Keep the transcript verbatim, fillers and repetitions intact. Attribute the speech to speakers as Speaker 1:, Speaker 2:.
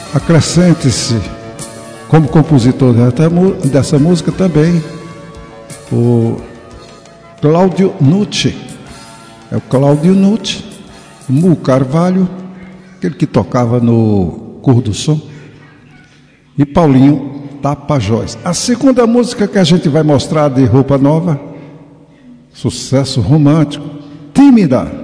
Speaker 1: Acrescente-se, como compositor dessa música também, o Cláudio Nucci. É o Cláudio Nucci, o Mu Carvalho, aquele que tocava no Cor do Som, e Paulinho Tapajós. A segunda música que a gente vai mostrar de Roupa Nova, sucesso romântico, Tímida.